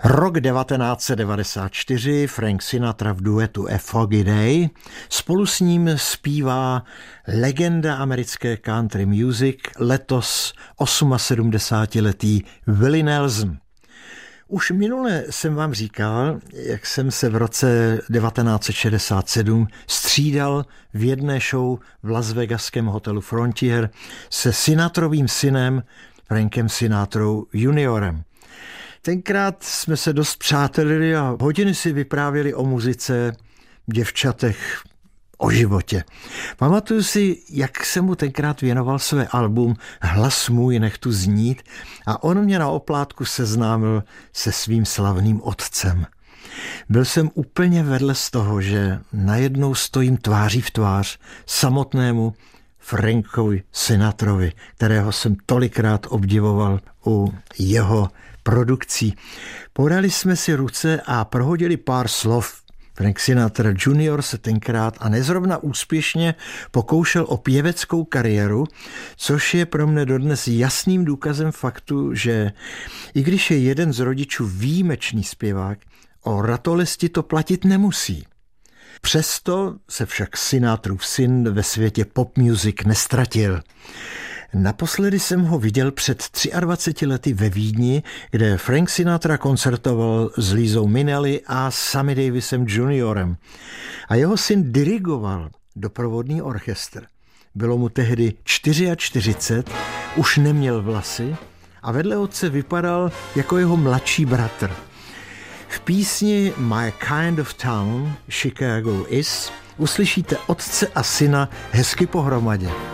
Rok 1994, Frank Sinatra v duetu A Foggy Day. Spolu s ním zpívá legenda americké country music, letos 78letý Willie Nelson. Už minule jsem vám říkal, jak jsem se v roce 1967 střídal v jedné show v Las Vegaském hotelu Frontier se Sinatrovým synem Frankem Sinatrou juniorem. Tenkrát jsme se dost přátelili a hodiny si vyprávěli o muzice, děvčatech, o životě. Pamatuju si, jak jsem mu tenkrát věnoval své album Hlas můj nech tu znít a on mě na oplátku seznámil se svým slavným otcem. Byl jsem úplně vedle z toho, že najednou stojím tváří v tvář samotnému Frankovi Sinatrovi, kterého jsem tolikrát obdivoval u jeho produkcí. Podali jsme si ruce a prohodili pár slov. Frank Sinatra Junior se tenkrát a nezrovna úspěšně pokoušel o pěveckou kariéru, což je pro mne dodnes jasným důkazem faktu, že i když je jeden z rodičů výjimečný zpěvák, o ratolesti to platit nemusí. Přesto se však Sinatrův syn ve světě pop music nestratil. Naposledy jsem ho viděl před 23 lety ve Vídni, kde Frank Sinatra koncertoval s Lizou Minnelli a Sammy Davisem juniorem. A jeho syn dirigoval doprovodný orchestr. Bylo mu tehdy 44, už neměl vlasy a vedle otce vypadal jako jeho mladší bratr. V písni My Kind of Town Chicago Is uslyšíte otce a syna hezky pohromadě.